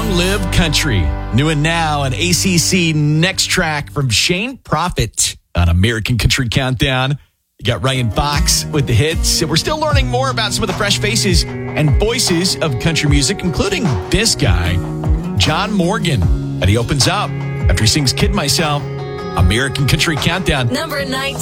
Long Live Country. New and now, an ACC next track from Shane Prophet on American Country Countdown. You got Ryan Fox with the hits. We're still learning more about some of the fresh faces and voices of country music, including this guy, John Morgan. And he opens up after he sings Kid Myself. American Country Countdown. Number 19.